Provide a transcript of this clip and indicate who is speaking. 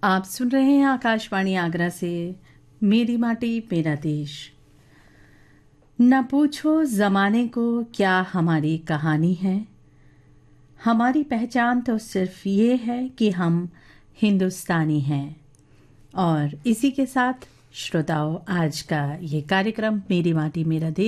Speaker 1: आप सुन रहे हैं आकाशवाणी आगरा से मेरी माटी मेरा देश। न पूछो ज़माने को क्या हमारी कहानी है, हमारी पहचान तो सिर्फ ये है कि हम हिंदुस्तानी हैं। और इसी के साथ श्रोताओं, आज का ये कार्यक्रम मेरी माटी मेरा देश